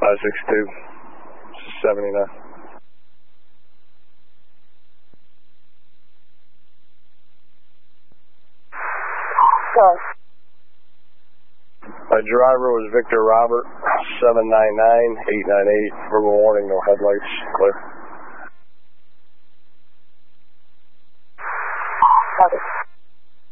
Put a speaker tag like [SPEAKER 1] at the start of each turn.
[SPEAKER 1] 562, 79.
[SPEAKER 2] Go.
[SPEAKER 1] My driver was Victor Robert, 799-898. Verbal warning, no headlights. Clear.